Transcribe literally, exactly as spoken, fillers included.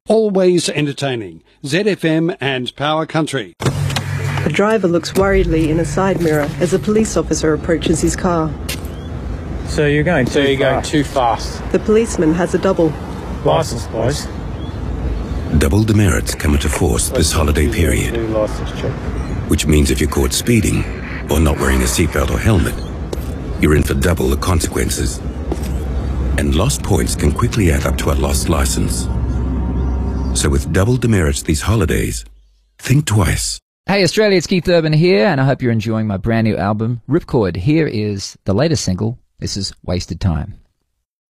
Always entertaining. Z F M and Power Country. A driver looks worriedly in a side mirror as a police officer approaches his car. So you're going too so you're fast. going too fast. The policeman has a double. Licence, please. Double demerits come into force this holiday period, Do licence check. which means if you're caught speeding or not wearing a seatbelt or helmet, you're in for double the consequences. And lost points can quickly add up to a lost license. So with double demerits these holidays, think twice. Hey Australia, it's Keith Urban here, and I hope you're enjoying my brand new album, Ripcord. Here is the latest single. This is Wasted Time.